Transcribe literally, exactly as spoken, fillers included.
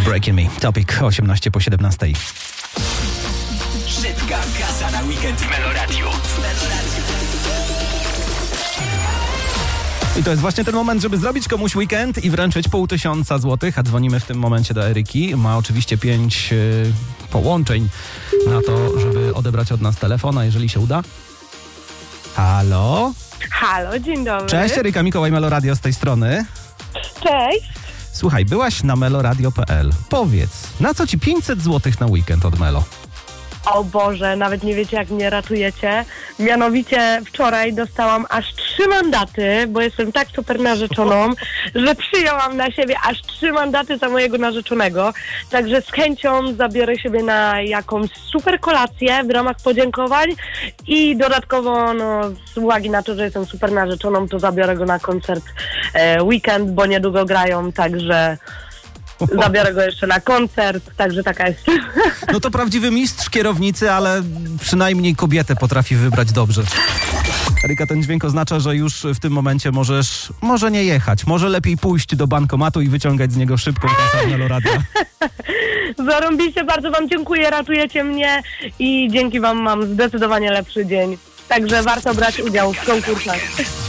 Breaking Me. Topic osiemnaście po siedemnastej. Szybka kasa na weekend w Meloradiu. I to jest właśnie ten moment, żeby zrobić komuś weekend i wręczyć pół tysiąca złotych, a dzwonimy w tym momencie do Eryki. Ma oczywiście pięć y, połączeń na to, żeby odebrać od nas telefon, a jeżeli się uda. Halo? Halo, dzień dobry. Cześć, Eryka, Mikołaj, Meloradio z tej strony. Cześć. Słuchaj, byłaś na meloradio kropka p l. Powiedz, na co ci pięćset złotych na weekend od Melo? O Boże, nawet nie wiecie, jak mnie ratujecie. Mianowicie wczoraj dostałam aż trzy mandaty, bo jestem tak super narzeczoną, że przyjęłam na siebie aż trzy mandaty za mojego narzeczonego. Także z chęcią zabiorę siebie na jakąś super kolację w ramach podziękowań i dodatkowo, no, z uwagi na to, że jestem super narzeczoną, to zabiorę go na koncert e, weekend, bo niedługo grają, także... Zabiorę go jeszcze na koncert, także taka jest. No to prawdziwy mistrz kierownicy, ale przynajmniej kobietę potrafi wybrać dobrze. Eryka, ten dźwięk oznacza, że już w tym momencie możesz, może nie jechać, może lepiej pójść do bankomatu i wyciągać z niego szybką kasę Meloradia. Zarąbiście, bardzo wam dziękuję, ratujecie mnie i dzięki wam mam zdecydowanie lepszy dzień. Także warto brać udział w konkursach.